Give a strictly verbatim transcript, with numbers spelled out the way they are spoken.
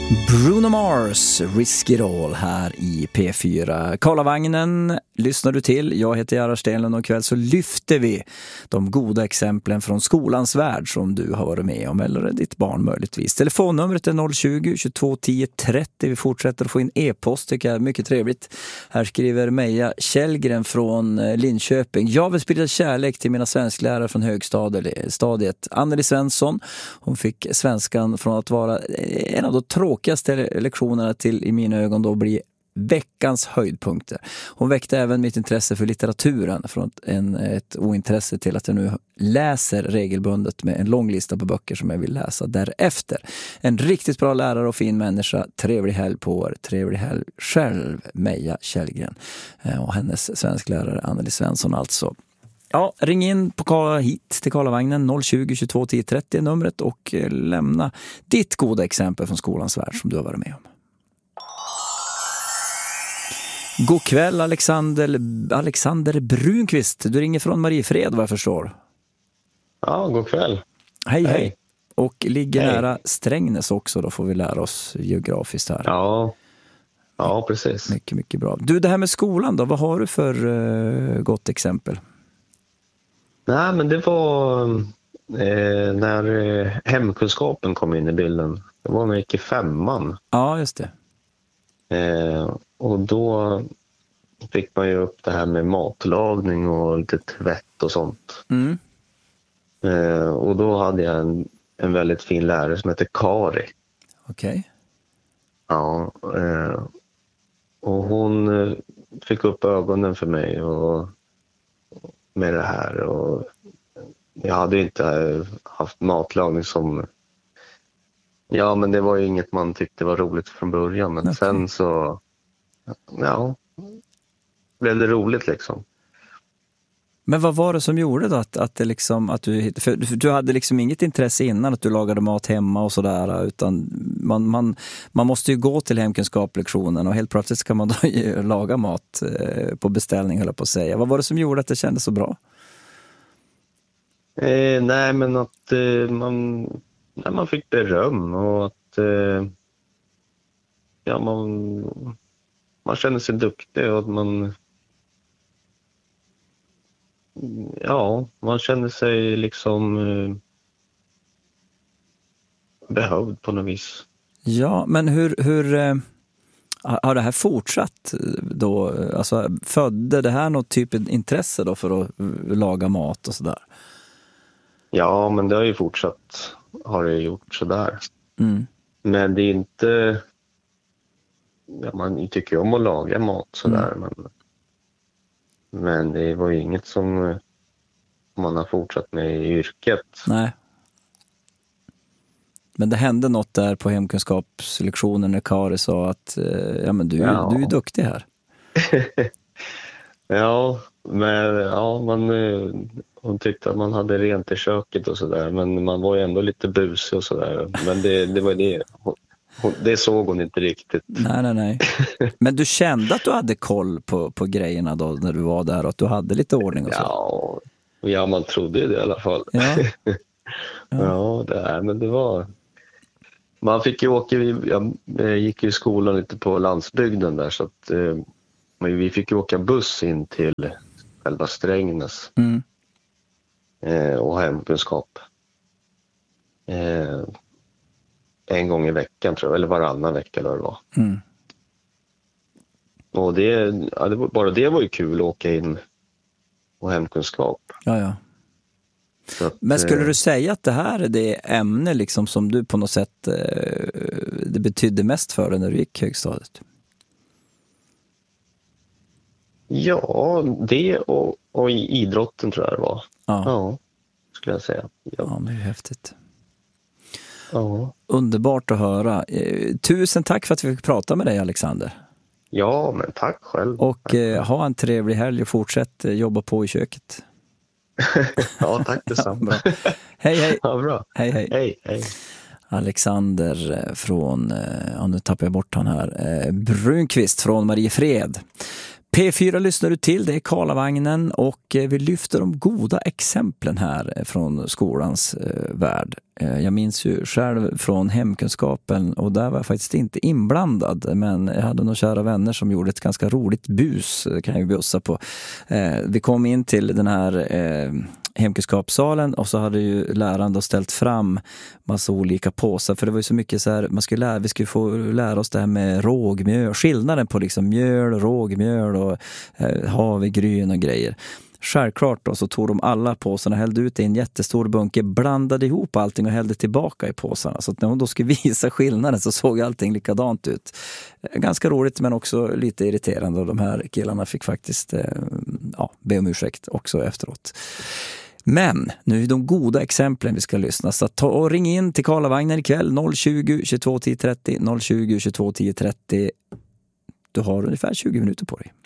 Bruno Mars, Risk It All här i P fyra. Karlavagnen lyssnar du till. Jag heter Gerhard Stenlund och kväll så lyfter vi de goda exemplen från skolans värld som du har varit med om, eller ditt barn möjligtvis. Telefonnumret är noll tjugo, tjugotvå, tio, trettio. Vi fortsätter att få in e-post, tycker jag är mycket trevligt. Här skriver Meja Källgren från Linköping. Jag vill sprida kärlek till mina svensklärare från högstadiet. Anneli Svensson, hon fick svenskan från att vara en av de tråkigaste lektionerna till i mina ögon då bli veckans höjdpunkter. Hon väckte även mitt intresse för litteraturen från en, ett ointresse till att jag nu läser regelbundet med en lång lista på böcker som jag vill läsa därefter. En riktigt bra lärare och fin människa. Trevlig helg på er. Trevlig helg själv, Meja Källgren. Och hennes svensklärare Anneli Svensson alltså. Ja, ring in på hit till Karlavagnen noll tjugo, tjugotvå, tio, trettio numret och lämna ditt goda exempel från skolans värld som du har varit med om. God kväll Alexander, Alexander Brunqvist. Du ringer från Mariefred vad jag förstår. Ja, god kväll. Hej, hej. hej. Och ligger hej. nära Strängnäs också, då får vi lära oss geografiskt här. Ja, ja precis. Mycket, mycket bra. Du, det här med skolan då, vad har du för uh, gott exempel? Nej, men det var eh, när eh, hemkunskapen kom in i bilden. Det var när jag gick i femman. Ja, just det. Eh, och då fick man ju upp det här med matlagning och lite tvätt och sånt. Mm. Eh, och då hade jag en, en väldigt fin lärare som heter Kari. Okej. Okay. Ja, eh, och hon fick upp ögonen för mig och med det här, och jag hade inte haft matlagning som, ja men det var ju inget man tyckte var roligt från början, men okay. Sen så ja blev det roligt liksom. Men vad var det som gjorde då att, att det liksom att du, för du hade liksom inget intresse innan att du lagade mat hemma och sådär, utan man, man, man måste ju gå till hemkunskapslektionen och helt plötsligt ska man då laga mat eh, på beställning, höll jag på att säga. Vad var det som gjorde att det kändes så bra? Eh, nej men att eh, man, när man fick beröm och att eh, ja man, man kände sig duktig och att man ja, man känner sig liksom eh, behövd på något vis. Ja, men hur, hur eh, har det här fortsatt då? Alltså, födde det här något typ av intresse då för att laga mat och sådär? Ja, men det har ju fortsatt, har det gjort sådär. Mm. Men det är inte, ja, man tycker om att laga mat sådär, mm. men Men det var ju inget som man har fortsatt med i yrket. Nej. Men det hände något där på hemkunskapslektionen när Kari sa att ja, men du, ja. du är duktig här. ja, men ja, man, hon tyckte att man hade rent i köket och sådär. Men man var ju ändå lite busig och sådär. Men det, det var det. Hon, det såg hon inte riktigt. Nej, nej, nej. Men du kände att du hade koll på, på grejerna då när du var där och att du hade lite ordning och så? Ja, ja man trodde ju det i alla fall. Ja, ja. ja det är, men det var... Man fick ju åka, jag gick i skolan lite på landsbygden där så att eh, vi fick ju åka buss in till själva Strängnäs mm. eh, och hemkunskap. Eh, en gång i veckan tror jag, eller varannan vecka eller vad det var. Mm. Och det, ja, det var, bara det var ju kul att åka in och hemkunskap. Ja, ja. Att, men skulle eh, du säga att det här är det ämne liksom som du på något sätt eh, det betydde mest för dig när du gick högstadiet? Ja, det och, och idrotten tror jag det var. Ja, ja skulle jag säga. Ja, ja men det är häftigt. Ja. Underbart att höra. Eh, tusen tack för att vi fick prata med dig, Alexander. Ja, men tack själv. Och tack. Eh, ha en trevlig helg och fortsätt eh, jobba på i köket. ja, tack detsamma. Ja, hej, hej. Ja, bra. Hej, hej. Hej, hej. Alexander från, ja, nu tappar jag bort han här, Brunqvist från Mariefred. P fyra lyssnar du till, det är Karlavagnen och vi lyfter de goda exemplen här från skolans eh, värld. Eh, jag minns ju själv från hemkunskapen och där var jag faktiskt inte inblandad, men jag hade några kära vänner som gjorde ett ganska roligt bus, kan jag ju bjussa på. Eh, vi kom in till den här eh, hemkunskapssalen och så hade ju läraren då ställt fram massa olika påsar, för det var ju så mycket så här, man skulle lära, vi skulle få lära oss det här med rågmjöl, skillnaden på liksom mjöl, rågmjöl och eh, havregryn och grejer. Självklart då så tog de alla påsarna, hällde ut i en jättestor bunke, blandade ihop allting och hällde tillbaka i påsarna. Så att när hon då skulle visa skillnaden så såg allting likadant ut. Ganska roligt men också lite irriterande, och de här killarna fick faktiskt eh, ja, be om ursäkt också efteråt. Men nu är de goda exemplen vi ska lyssna. Så ta och ring in till Karlavagnen ikväll noll tjugo, tjugotvå, tio trettio noll tjugo, tjugotvå, tio trettio. Du har ungefär tjugo minuter på dig.